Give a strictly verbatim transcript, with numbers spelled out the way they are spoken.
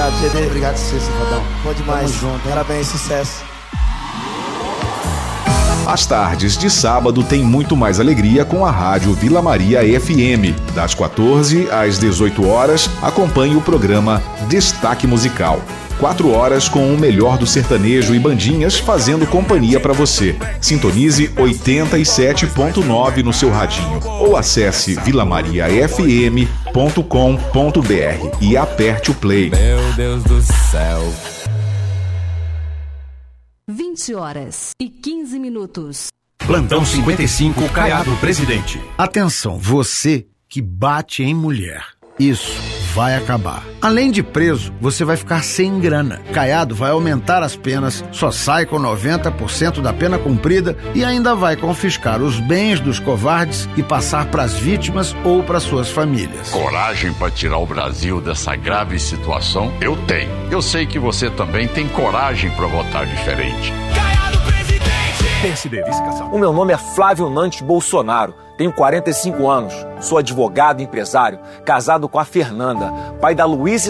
Obrigado, G D. Obrigado, você, Safadão. Bom demais. Tamo junto, hein? Parabéns, sucesso. As tardes de sábado tem muito mais alegria com a Rádio Vila Maria F M. Das quatorze às dezoito horas, acompanhe o programa Destaque Musical. Quatro horas com o melhor do sertanejo e bandinhas fazendo companhia para você. Sintonize oitenta e sete ponto nove no seu radinho ou acesse vila maria f m ponto com ponto b r e aperte o play. Meu Deus do céu. vinte horas e quinze minutos. Plantão cinquenta e cinco, Caiado Presidente. Atenção, você que bate em mulher. Isso vai acabar. Além de preso, você vai ficar sem grana. Caiado vai aumentar as penas, só sai com noventa por cento da pena cumprida e ainda vai confiscar os bens dos covardes e passar para as vítimas ou para suas famílias. Coragem para tirar o Brasil dessa grave situação? Eu tenho. Eu sei que você também tem coragem para votar diferente. Caiado Presidente. P S D, vice-cassado. O meu nome é Flávio Nantes Bolsonaro. Tenho quarenta e cinco anos, sou advogado e empresário, casado com a Fernanda, pai da Luísa